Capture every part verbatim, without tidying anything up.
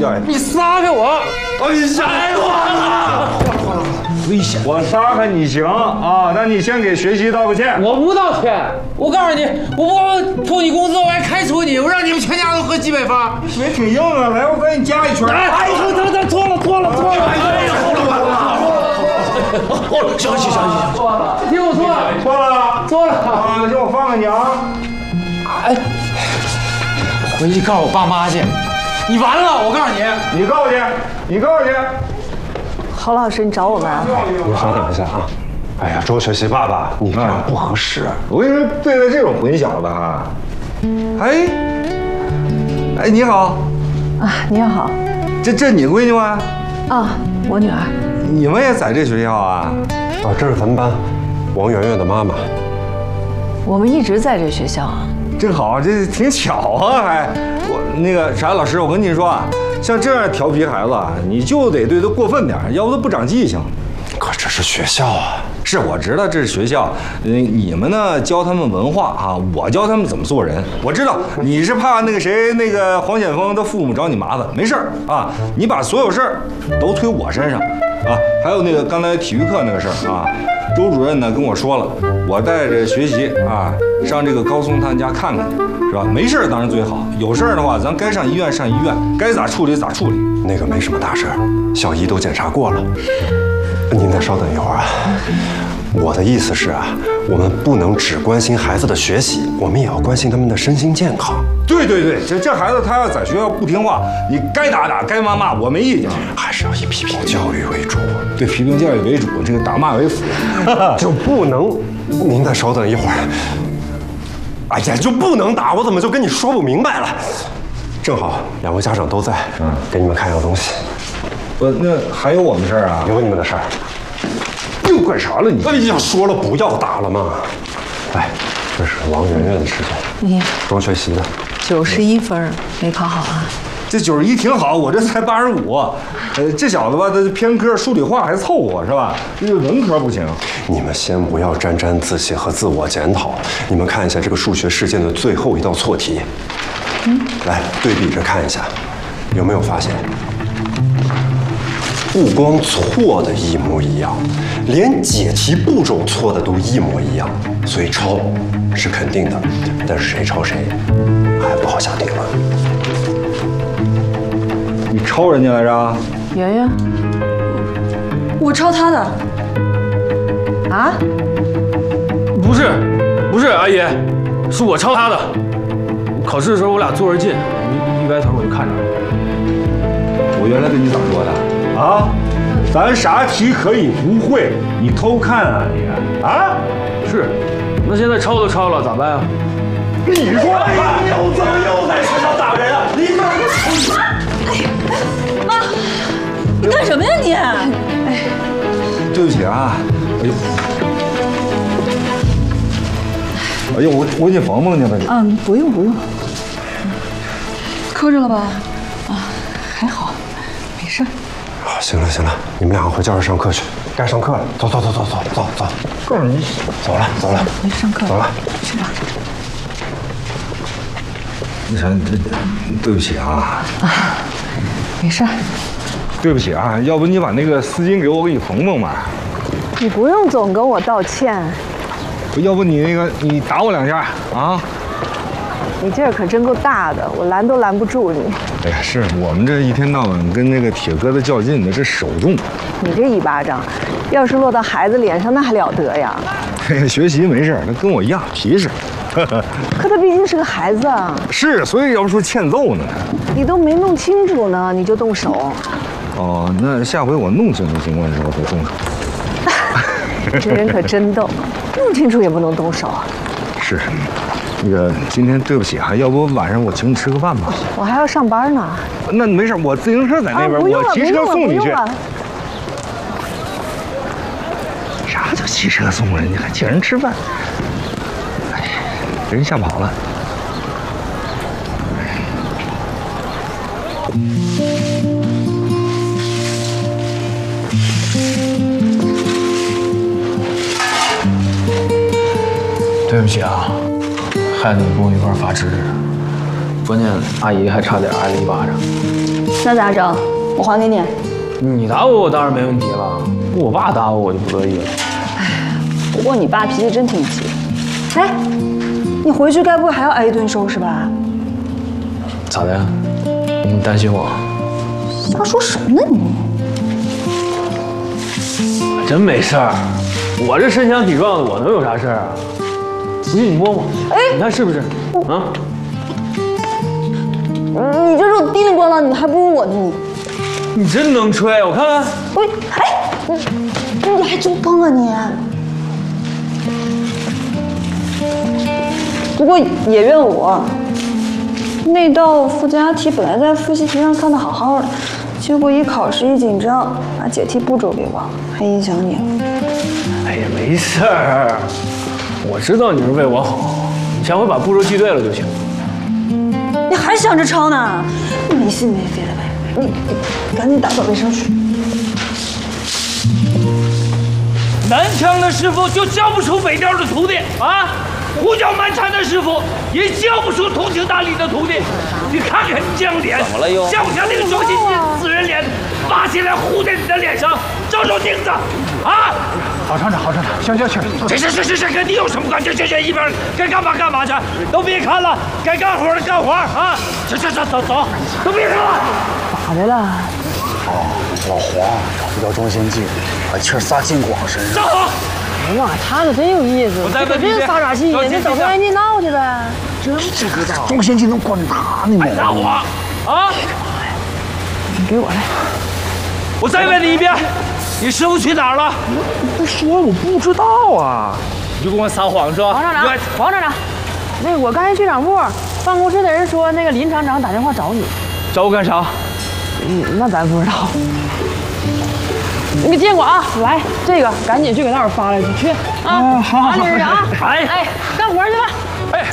教育。 你撒开我！ 哎呀，危险！我撒开你行啊，那你先给学习道个歉。 我不道歉，我告诉你，我不付你工资，我还开除你，我让你们全家都喝西北风。 腿挺硬啊，来，我给你加一圈。 哎，等等等，错了错了错了！ 哎呀，错了错了！哦，行行行行， 错了，听我说， 错了错了啊！叫我放开你啊！ 哎，回去告诉我爸妈去，你完了！我告诉你， 你告去，你告去。 郝老师，你找我们啊？ 您稍等一下啊！哎呀，周学习爸爸，你这样不合适。 我跟你说，对待这种混小子哈，哎，哎，你好， 啊，你好。 这这你闺女吗？ 啊，我女儿。 你们也在这学校啊？ 啊，这是咱们班王媛媛的妈妈。 我们一直在这学校。 正好，这挺巧啊，还我那个啥老师，我跟你说啊，像这样调皮孩子啊，你就得对他过分点，要不他不长记性。 可这是学校啊！ 是，我知道这是学校，嗯，你们呢教他们文化啊，我教他们怎么做人。我知道你是怕那个谁，那个黄显峰的父母找你麻烦，没事儿啊，你把所有事儿都推我身上啊。还有那个刚才体育课那个事儿啊，周主任呢跟我说了，我带着学习啊上这个高松他们家看看去，是吧？没事儿当然最好，有事儿的话咱该上医院上医院，该咋处理咋处理。 那个没什么大事儿，校医都检查过了。您再稍等一会儿啊。我的意思是啊，我们不能只关心孩子的学习，我们也要关心他们的身心健康。 对对对，这这孩子他要在学校不听话，你该打打，该骂骂，我没意见， 还是要以批评教育为主。 对，批评教育为主，这个打骂为辅， 就不能。您再稍等一会儿。哎呀，就不能打，我怎么就跟你说不明白了？正好两位家长都在，嗯，给你们看样东西。 不，那还有我们事儿啊？ 有你们的事儿。 又干啥了你？ 哎呀，说了不要打了嘛。来，这是王媛媛的试卷， 你周学习的， 九十一分，没考好啊？ 这九十一挺好，我这才八十五。呃，这小子吧，他偏科，数理化还凑合是吧？这个文科不行。 你们先不要沾沾自喜和自我检讨，你们看一下这个数学试卷的最后一道错题。嗯，来对比着看一下，有没有发现？不光错的一模一样，连解题步骤错的都一模一样，所以抄是肯定的，但是谁抄谁还不好下定论。 你抄人家来着？ 圆圆， 我抄他的。 啊？ 不是，不是阿姨，是我抄他的。考试的时候我俩坐着近，一一歪头我就看着了。 我原来跟你咋说的？啊，咱啥题可以不会，你偷看啊你啊？ 是，那现在抄都抄了，咋办啊？ 你说吧， 又怎么又在学校打人啊？你怎么？ 妈，你干什么呀你？ 哎， 对不起啊，哎呦，哎呦，我我给你缝缝去吧你。 嗯，不用不用， 磕着了吧？ 啊，还好，没事儿。 啊，行了行了，你们两个回教室上课去，该上课了。走走走走走走走， 告诉你， 走了走了， 回去上课走了， 去吧。 那啥，对对不起啊。 啊，没事儿。 对不起啊，要不你把那个丝巾给我，我给你缝缝吧。 你不用总跟我道歉， 要不你那个你打我两下啊？ 你劲儿可真够大的，我拦都拦不住你。 哎呀，是我们这一天到晚跟那个铁疙瘩较劲的，这手重。 你这一巴掌，要是落到孩子脸上，那还了得呀？ 哎呀，学习没事，他跟我一样皮实。 可他毕竟是个孩子啊。 是，所以要不说欠揍呢。 你都没弄清楚呢，你就动手。 哦，那下回我弄清楚情况的时候再动手。 这人可真逗，弄清楚也不能动手。 是，那个今天对不起啊，要不晚上我请你吃个饭吧？ 我还要上班呢。 那没事，我自行车在那边， 啊、 我骑车送你去。 了啥叫骑车送人？你还请人吃饭？哎，给人吓跑了。 对不起啊，害得你跟我一块儿发直，关键阿姨还差点挨了一巴掌。 那咋整？我还给你。 你打我，我当然没问题了。我爸打我，我就不乐意了。 不过你爸脾气真挺急。哎，你回去该不会还要挨一顿收拾吧？ 咋的呀？你担心我？ 瞎说什么呢你？ 真没事儿，我这身强体壮的，我能有啥事儿啊？不信你摸摸，哎，你看是不是？啊？ 你这种叮铃咣啷，你还不如我呢你。 你真能吹，我看看。 喂，哎，你你还真疯啊你！不过也怨我，那道附加题本来在复习题上看的好好的，结果一考试一紧张，把解题步骤给忘了，还影响你了。 哎呀，没事儿，我知道你是为我好，你下回把步骤记对了就行。 你还想着抄呢？没心没肺的呗！你你赶紧打扫卫生去。 南腔的师傅就教不出北调的徒弟啊！胡搅蛮缠的师傅也教不出通情达理的徒弟。你看看你这张脸，怎么了又？像不像那个周星驰死人脸，挖起来糊在你的脸上，照照镜子啊！ 郝厂长，郝厂长，行行行， 这这这这这跟你有什么关系？这这一边该干嘛干嘛去，都别看了，该干活的干活啊！这这这走走，都别看了。 咋的了？ 哦，老黄找不着庄先进，把气儿撒金广身上。 站好！ 哎呀妈，他可真有意思， 我再问你这撒啥气呀？你找庄先进闹去呗。 真这个庄先进能管他呢吗？ 打我啊！ 你给我来。 我再问你一遍，你师傅去哪儿了？ 不说我不知道啊。 你就跟我撒谎是吧？ 黄厂长，黄厂长，那个我刚才去厂部，办公室的人说那个林厂长打电话找你， 找我干啥？ 嗯，那咱不知道。那个监管啊，来这个赶紧去给那会儿发来去，去啊！好，好，好，啊！ 哎哎，干活去吧。 哎，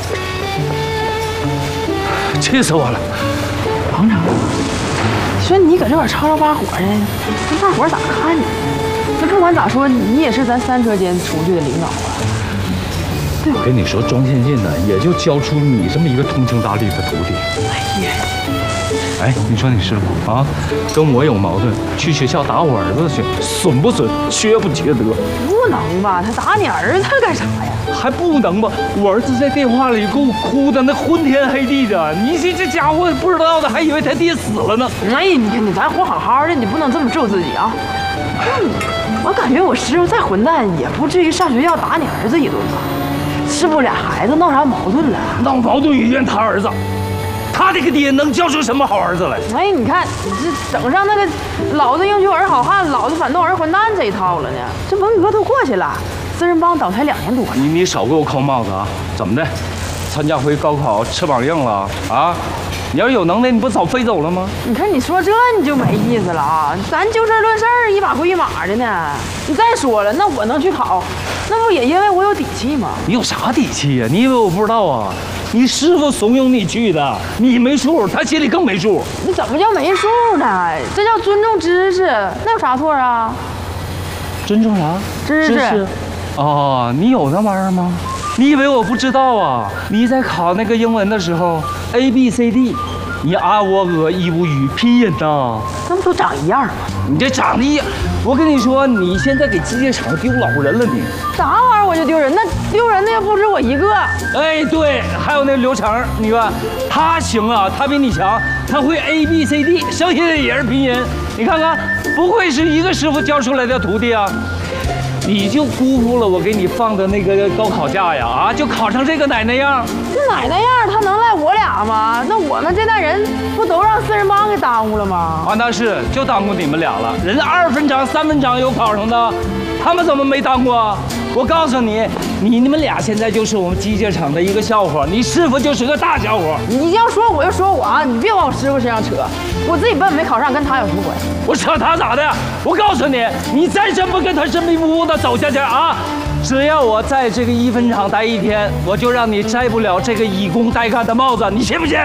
气死我了！ 黄厂，说你搁这块吵吵把火的，那大伙咋看你？那不管咋说，你也是咱三车间出去的领导啊。 我跟你说，庄先进呢，也就教出你这么一个通情达理的徒弟。 哎呀， 哎，你说你师傅啊，跟我有矛盾，去学校打我儿子去，损不损？缺不缺德？ 不能吧？他打你儿子干啥呀？ 还不能吧？我儿子在电话里给我哭的那昏天黑地的，你这这家伙不知道的，还以为他爹死了呢。 哎，你看你咱活好好的，你不能这么咒自己啊！嗯，我感觉我师傅再混蛋，也不至于上学校打你儿子一顿吧？是不是俩孩子闹啥矛盾了？ 闹矛盾也怨他儿子，他这个爹能教出什么好儿子来？ 哎，你看你这整上那个老子应求儿好汉，老子反动儿混蛋这一套了呢。这文革都过去了，四人帮倒台两年多了。 你你少给我扣帽子啊！怎么的？参加回高考翅膀硬了啊？你要是有能耐，你不早飞走了吗？ 你看你说这你就没意思了啊！咱就事论事儿，一码归一码的呢。你再说了，那我能去考，那不也因为我有底气吗？ 你有啥底气呀、啊？你以为我不知道啊？你师傅怂恿你去的，你没数，他心里更没数。 你怎么叫没数呢？这叫尊重知识，那有啥错啊？ 尊重啥？ 知识。知识哦，你有那玩意儿吗？你以为我不知道啊？你在考那个英文的时候 ，A B C D， 你啊喔呃一无语拼音呐， 那不都长一样吗？ 你这长得一样，我跟你说，你现在给机械厂丢老人了你。 啥玩意儿我就丢人？那丢人的又不止我一个。 哎，对，还有那刘成，你看他行啊，他比你强，他会 A B C D， 剩下的也是拼音。你看看，不愧是一个师傅教出来的徒弟啊！你就辜负了我给你放的那个高考假呀！啊，就考成这个奶奶样。 这奶奶样，他能赖我俩吗？那我们这代人不都让四人帮给耽误了吗？ 啊，那是就耽误你们俩了。人家二分章、三分章有考上的，他们怎么没耽误啊？我告诉你，你你们俩现在就是我们机械厂的一个笑话，你师傅就是个大笑话。 你要说我就说我啊，你别往我师傅身上扯，我自己笨没考上，跟他有什么关系？ 我扯他咋的？我告诉你，你再这么跟他神迷糊糊的走下去啊，只要我在这个一分厂待一天，我就让你摘不了这个以工代干的帽子，你信不信？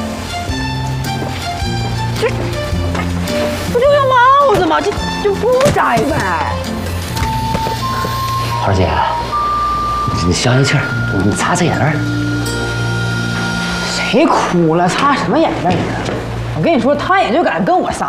这不就个帽子吗？这就不摘呗。 花姐，你消消气儿，你擦擦眼泪。 谁哭了？擦什么眼泪啊？ 我跟你说，他也就敢跟我撒